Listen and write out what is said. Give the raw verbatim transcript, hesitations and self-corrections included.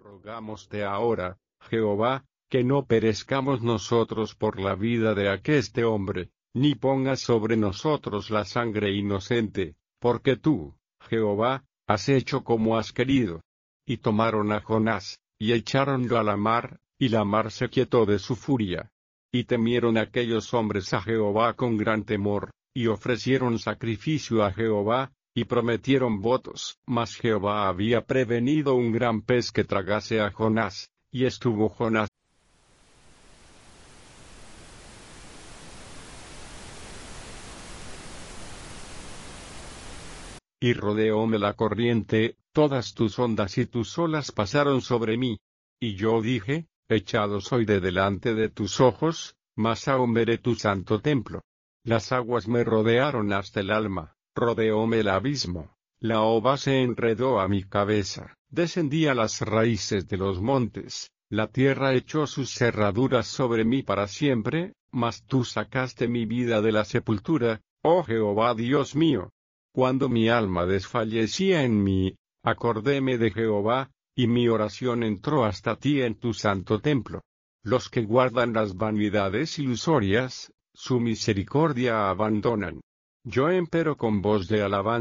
Rogámoste ahora, Jehová, que no perezcamos nosotros por la vida de aqueste hombre, ni pongas sobre nosotros la sangre inocente, porque tú, Jehová, has hecho como has querido. Y tomaron a Jonás, y echáronlo a la mar, y la mar se quietó de su furia. Y temieron aquellos hombres a Jehová con gran temor, y ofrecieron sacrificio a Jehová, y prometieron votos. Mas Jehová había prevenido un gran pez que tragase a Jonás, y estuvo Jonás y rodeóme la corriente, todas tus ondas y tus olas pasaron sobre mí. Y yo dije, echado soy de delante de tus ojos, mas aún veré tu santo templo. Las aguas me rodearon hasta el alma, rodeóme el abismo, la ova se enredó a mi cabeza, descendí a las raíces de los montes, la tierra echó sus cerraduras sobre mí para siempre, mas tú sacaste mi vida de la sepultura, oh Jehová Dios mío. Cuando mi alma desfallecía en mí, acordéme de Jehová, y mi oración entró hasta ti en tu santo templo. Los que guardan las vanidades ilusorias, su misericordia abandonan. Yo empero con voz de alabanza